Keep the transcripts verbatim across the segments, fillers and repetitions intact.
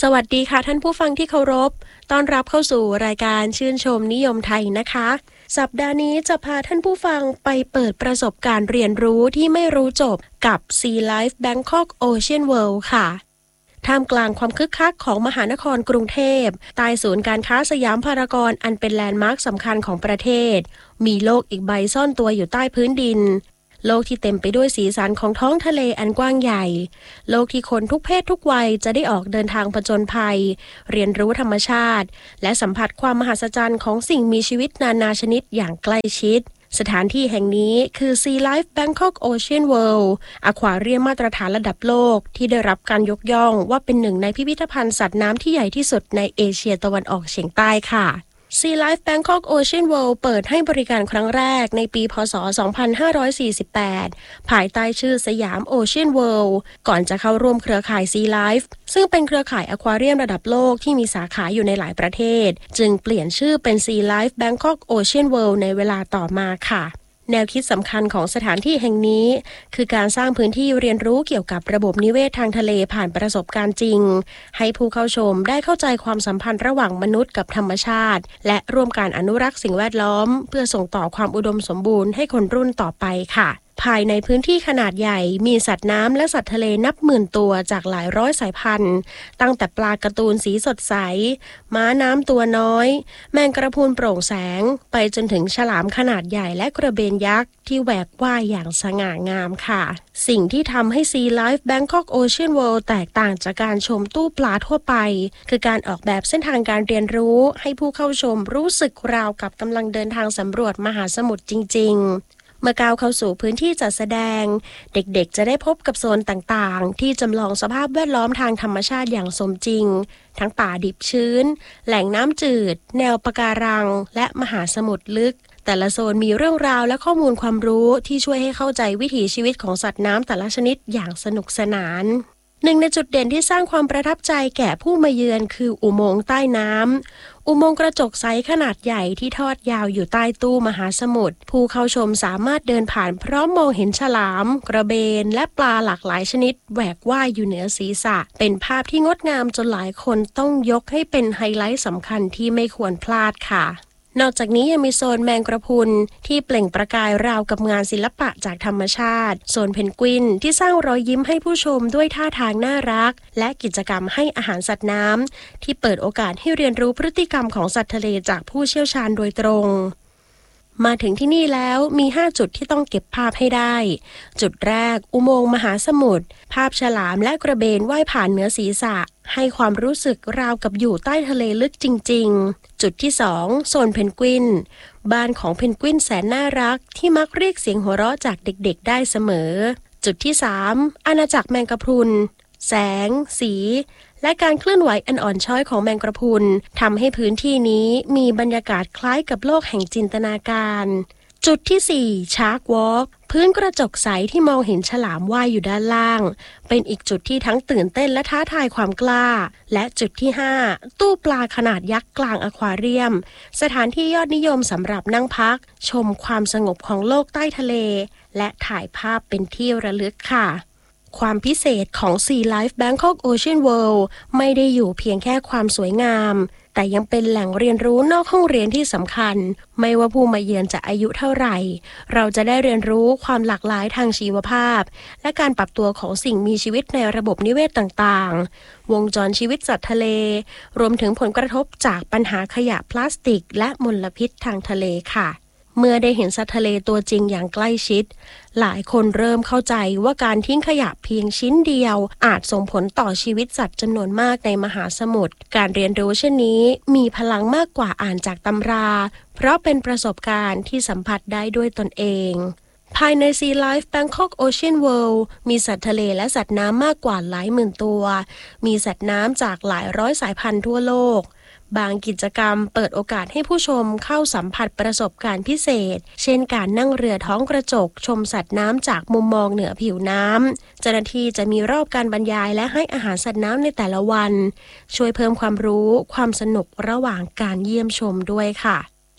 สวัสดีค่ะท่านผู้ฟังที่เคารพต้อนรับเข้าสู่รายการชื่นชมนิยมไทยนะคะสัปดาห์นี้จะพาท่านผู้ฟังไปเปิดประสบการณ์เรียนรู้ที่ไม่รู้จบกับ Sea Life Bangkok Ocean World ค่ะท่ามกลางความคึกคักของมหานครกรุงเทพใต้ศูนย์การค้าสยามพารากอนอันเป็นแลนด์มาร์คสำคัญของประเทศมีโลกอีกใบซ่อนตัวอยู่ใต้พื้นดินโลกที่เต็มไปด้วยสีสันของท้องทะเลอันกว้างใหญ่โลกที่คนทุกเพศทุกวัยจะได้ออกเดินทางผจญภัยเรียนรู้ธรรมชาติและสัมผัสความมหัศจรรย์ของสิ่งมีชีวิตนานาชนิดอย่างใกล้ชิดสถานที่แห่งนี้คือ Sea Life Bangkok Ocean World อควาเรียมมาตรฐานระดับโลกที่ได้รับการยกย่องว่าเป็นหนึ่งในพิพิธภัณฑ์สัตว์น้ำที่ใหญ่ที่สุดในเอเชียตะวันออกเฉียงใต้ค่ะSea Life Bangkok Ocean World เปิดให้บริการครั้งแรกในปีพ.ศ. สองพันห้าร้อยสี่สิบแปดภายใต้ชื่อสยาม Ocean World ก่อนจะเข้าร่วมเครือข่าย Sea Life ซึ่งเป็นเครือข่ายอควาเรียมระดับโลกที่มีสาขาอยู่ในหลายประเทศจึงเปลี่ยนชื่อเป็น Sea Life Bangkok Ocean World ในเวลาต่อมาค่ะแนวคิดสำคัญของสถานที่แห่งนี้คือการสร้างพื้นที่เรียนรู้เกี่ยวกับระบบนิเวศทางทะเลผ่านประสบการณ์จริงให้ผู้เข้าชมได้เข้าใจความสัมพันธ์ระหว่างมนุษย์กับธรรมชาติและร่วมการอนุรักษ์สิ่งแวดล้อมเพื่อส่งต่อความอุดมสมบูรณ์ให้คนรุ่นต่อไปค่ะภายในพื้นที่ขนาดใหญ่มีสัตว์น้ำและสัตว์ทะเลนับหมื่นตัวจากหลายร้อยสายพันธุ์ตั้งแต่ปลาการ์ตูนสีสดใสม้าน้ำตัวน้อยแมงกระพุนโปร่งแสงไปจนถึงฉลามขนาดใหญ่และกระเบนยักษ์ที่แหวกว่ายอย่างสง่างามค่ะสิ่งที่ทำให้ Sea Life Bangkok Ocean World แตกต่างจากการชมตู้ปลาทั่วไปคือการออกแบบเส้นทางการเรียนรู้ให้ผู้เข้าชมรู้สึกราวกับกำลังเดินทางสำรวจมหาสมุทรจริงๆเมื่อก้าวเข้าสู่พื้นที่จัดแสดงเด็กๆจะได้พบกับโซนต่างๆที่จำลองสภาพแวดล้อมทางธรรมชาติอย่างสมจริงทั้งป่าดิบชื้นแหล่งน้ำจืดแนวปะการังและมหาสมุทรลึกแต่ละโซนมีเรื่องราวและข้อมูลความรู้ที่ช่วยให้เข้าใจวิถีชีวิตของสัตว์น้ำแต่ละชนิดอย่างสนุกสนานหนึ่งในจุดเด่นที่สร้างความประทับใจแก่ผู้มาเยือนคืออุโมงค์ใต้น้ำอุโมงค์กระจกใสขนาดใหญ่ที่ทอดยาวอยู่ใต้ตู้มหาสมุทรผู้เข้าชมสามารถเดินผ่านพร้อมมองเห็นฉลามกระเบนและปลาหลากหลายชนิดแหวกว่ายอยู่เหนือศีรษะเป็นภาพที่งดงามจนหลายคนต้องยกให้เป็นไฮไลท์สำคัญที่ไม่ควรพลาดค่ะนอกจากนี้ยังมีโซนแมงกระพุนที่เปล่งประกายราวกับงานศิลปะจากธรรมชาติโซนเพนกวินที่สร้างรอยยิ้มให้ผู้ชมด้วยท่าทางน่ารักและกิจกรรมให้อาหารสัตว์น้ำที่เปิดโอกาสให้เรียนรู้พฤติกรรมของสัตว์ทะเลจากผู้เชี่ยวชาญโดยตรงมาถึงที่นี่แล้วมีห้าจุดที่ต้องเก็บภาพให้ได้จุดแรกอุโมงค์มหาสมุทรภาพฉลามและกระเบนว่ายผ่านเหนือศีรษะให้ความรู้สึกราวกับอยู่ใต้ทะเลลึกจริงๆจุดที่สองโซนเพนกวินบ้านของเพนกวินแสนน่ารักที่มักเรียกเสียงหัวเราะจากเด็กๆได้เสมอจุดที่สามอาณาจักรแมงกะพรุนแสงสีและการเคลื่อนไหวอันอ่อนช้อยของแมงกระพุนทำให้พื้นที่นี้มีบรรยากาศคล้ายกับโลกแห่งจินตนาการจุดที่สี่ชาร์กวอล์กพื้นกระจกใสที่มองเห็นฉลามว่ายอยู่ด้านล่างเป็นอีกจุดที่ทั้งตื่นเต้นและท้าทายความกล้าและจุดที่ห้าตู้ปลาขนาดยักษ์กลางอควาเรียมสถานที่ยอดนิยมสำหรับนั่งพักชมความสงบของโลกใต้ทะเลและถ่ายภาพเป็นที่ระลึกค่ะความพิเศษของ Sea Life Bangkok Ocean World ไม่ได้อยู่เพียงแค่ความสวยงามแต่ยังเป็นแหล่งเรียนรู้นอกห้องเรียนที่สำคัญไม่ว่าผู้มาเยือนจะอายุเท่าไหร่เราจะได้เรียนรู้ความหลากหลายทางชีวภาพและการปรับตัวของสิ่งมีชีวิตในระบบนิเวศต่างๆวงจรชีวิตสัตว์ทะเลรวมถึงผลกระทบจากปัญหาขยะพลาสติกและมลพิษทางทะเลค่ะเมื่อได้เห็นสัตว์ทะเลตัวจริงอย่างใกล้ชิดหลายคนเริ่มเข้าใจว่าการทิ้งขยะเพียงชิ้นเดียวอาจส่งผลต่อชีวิตสัตว์จำนวนมากในมหาสมุทรการเรียนรู้เช่นนี้มีพลังมากกว่าอ่านจากตำราเพราะเป็นประสบการณ์ที่สัมผัสได้ด้วยตนเองภายใน Sea Life Bangkok Ocean World มีสัตว์ทะเลและสัตว์น้ำมากกว่าหลายหมื่นตัวมีสัตว์น้ำจากหลายร้อยสายพันธุ์ทั่วโลกบางกิจกรรมเปิดโอกาสให้ผู้ชมเข้าสัมผัสประสบการณ์พิเศษเช่นการนั่งเรือท้องกระจกชมสัตว์น้ำจากมุมมองเหนือผิวน้ำเจ้าหน้าที่จะมีรอบการบรรยายและให้อาหารสัตว์น้ำในแต่ละวันช่วยเพิ่มความรู้ความสนุกระหว่างการเยี่ยมชมด้วยค่ะ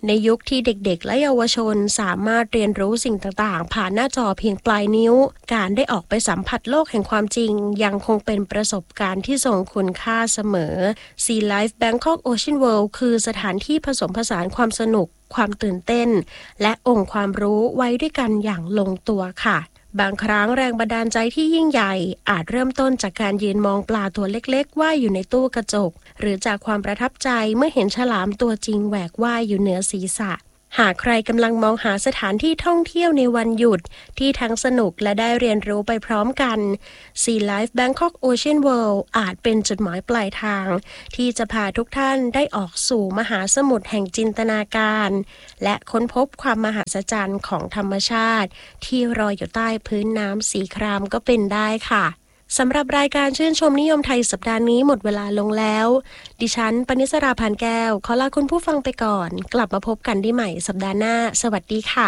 ในยุคที่เด็กๆและเยาวชนสามารถเรียนรู้สิ่งต่างๆผ่านหน้าจอเพียงปลายนิ้วการได้ออกไปสัมผัสโลกแห่งความจริงยังคงเป็นประสบการณ์ที่ทรงคุณค่าเสมอ Sea Life Bangkok Ocean World คือสถานที่ผสมผสานความสนุกความตื่นเต้นและองค์ความรู้ไว้ด้วยกันอย่างลงตัวค่ะบางครั้งแรงบันดาลใจที่ยิ่งใหญ่อาจเริ่มต้นจากการยืนมองปลาตัวเล็กๆว่ายอยู่ในตู้กระจกหรือจากความประทับใจเมื่อเห็นฉลามตัวจริงแหวกว่ายอยู่เหนือศีรษะหากใครกำลังมองหาสถานที่ท่องเที่ยวในวันหยุดที่ทั้งสนุกและได้เรียนรู้ไปพร้อมกัน Sea Life Bangkok Ocean World อาจเป็นจุดหมายปลายทางที่จะพาทุกท่านได้ออกสู่มหาสมุทรแห่งจินตนาการและค้นพบความมหัศจรรย์ของธรรมชาติที่รออยู่ใต้พื้นน้ำสีครามก็เป็นได้ค่ะสำหรับรายการชื่นชมนิยมไทยสัปดาห์นี้หมดเวลาลงแล้วดิฉันปณิสราพานแก้วขอลาคุณผู้ฟังไปก่อนกลับมาพบกันได้ใหม่สัปดาห์หน้าสวัสดีค่ะ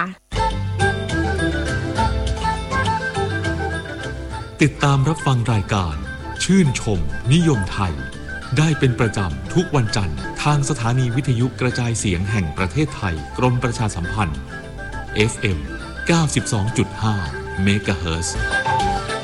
ติดตามรับฟังรายการชื่นชมนิยมไทยได้เป็นประจำทุกวันจันทร์ทางสถานีวิทยุกระจายเสียงแห่งประเทศไทยกรมประชาสัมพันธ์ เอฟ เอ็ม เก้าสิบสองจุดห้า เมกะเฮิรตซ์